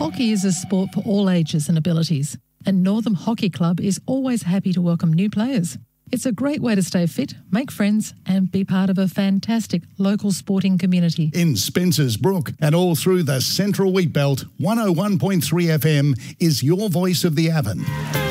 Hockey is a sport for all ages and abilities, and Northam Hockey Club is always happy to welcome new players. It's a great way to stay fit, make friends, and be part of a fantastic local sporting community. In Spencer's Brook and all through the Central Wheatbelt, 101.3 FM is your voice of the Avon.